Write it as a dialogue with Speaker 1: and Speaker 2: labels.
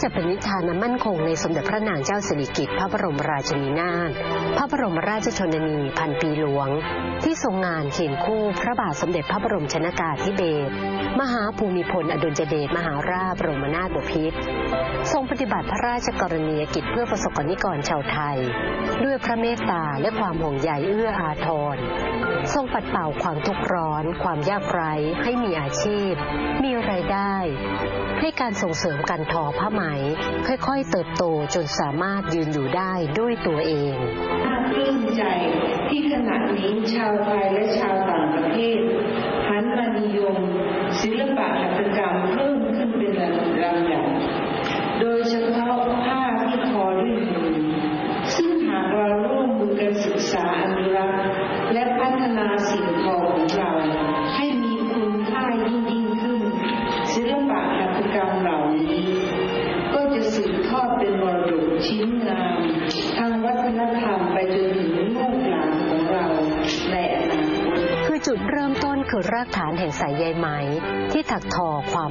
Speaker 1: จะปณิธานมั่นคงในสมเด็จพระนางเจ้าสิริกิติ์พระบรมราชินีนาถพระบรมราชชนนีพันปีหลวงที่ทรงงานเคียงคู่พระบาทสมเด็จพระบรมชนกาธิเบศรมหาภูมิพลอดุลยเดชมหาราชบรมนาถบพิตรทรงปฏิบัติพระราชกรณียกิจเพื่อประสบกนิกรชาวไทยด้วยพระเมตตาและความห่วงใยเอื้ออาทรทรงปัดเป่าความทุกข์ร้อนความยากไร้ให้มีอาชีพมีรายได้ให้การส่งเสริมการทอผ้าไหมค่อยๆเติบโตจนสามารถยืนอยู่ได้ด้วยตัวเอง
Speaker 2: ปลื้มใจที่ขณะนี้ชาวไทยและชาวต่างประเทศหันมานิยมศิลปะหัตถกรรมเพิ่มขึ้นเป็นลำดับโดยเฉพาะผ้าที่ทอด้วยมือซึ่งหากเราร่วมมือกันศึกษาอนุรักษ์และพัฒนาสิ่งทอของเราให้มีคุณค่ายิ่งขึ้นศิลปะหัตถกรรมเหล่านี้ก็จะสืบทอดเป็นมรดกชิ้นงามทางวัฒนธรรมไปจนถึงลูกหลานของเราในอนาคต
Speaker 1: คือจุดเริ่มต้นคือรากฐานแห่งสายใยไหมที่ถักทอความ